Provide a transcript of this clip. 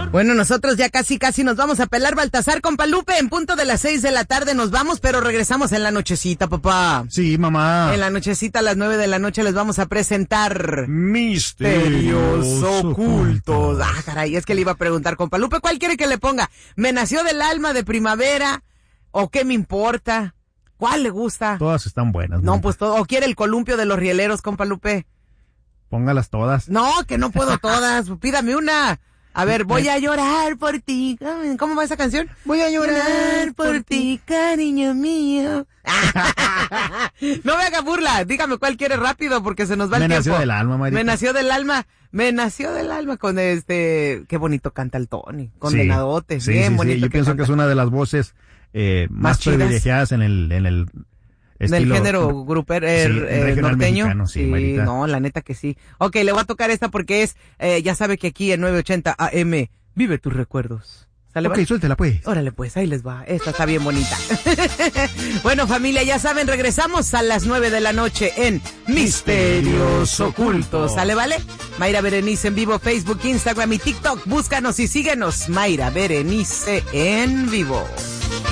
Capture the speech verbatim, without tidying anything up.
Bueno, nosotros ya casi, casi nos vamos a pelar Baltasar con Palupe. En punto de las seis de la tarde nos vamos, pero regresamos en la nochecita, papá. Sí, mamá. En la nochecita a las nueve de la noche les vamos a presentar Misterios Ocultos. Ah, caray, es que le iba a preguntar con Palupe, ¿cuál quiere que le ponga? ¿Me nació del alma de primavera? ¿O qué me importa? ¿Cuál le gusta? Todas están buenas. No, mamá. pues todo. ¿O quiere el columpio de los rieleros con Palupe? Póngalas todas. No, que no puedo todas. Pídame una. A ver, voy a llorar por ti. ¿Cómo va esa canción? Voy a Llorar por ti, cariño mío. No me haga burla. Dígame cuál quiere rápido porque se nos va el Me tiempo. nació del alma, Marita. Me nació del alma. Me nació del alma con este... Qué bonito canta el Tony. Condenadote. Sí, Bien sí, bonito. sí. Yo que pienso canta. que es una de las voces eh, más, Más chidas. privilegiadas en el, en el Del estilo, género gruper, sí, er, el eh, regional norteño. mexicano, sí, Marita. No, la neta que sí. Ok, le voy a tocar esta porque es, eh, ya sabe que aquí en nueve ochenta A M, vive tus recuerdos. ¿Sale, Ok, vale? suéltela pues. Órale pues, ahí les va. Esta está bien bonita. Bueno, familia, ya saben, regresamos a las nueve de la noche en Misterios Ocultos. ¿Sale, vale? Mayra Berenice en vivo, Facebook, Instagram y TikTok. Búscanos y síguenos. Mayra Berenice en vivo.